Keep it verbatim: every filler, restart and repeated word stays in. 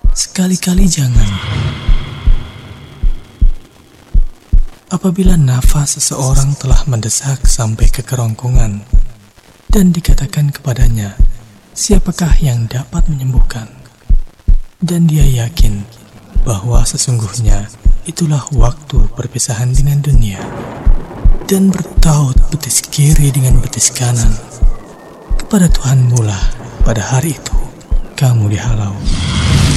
sekali-kali jangan. Apabila nafas seseorang telah mendesak sampai ke kerongkongan dan dikatakan kepadanya, siapakah yang dapat menyembuhkan? Dan dia yakin bahwa sesungguhnya itulah waktu perpisahan dengan dunia, dan bertaut betis kiri dengan betis kanan, kepada Tuhanmu lah pada hari itu kamu dihalau.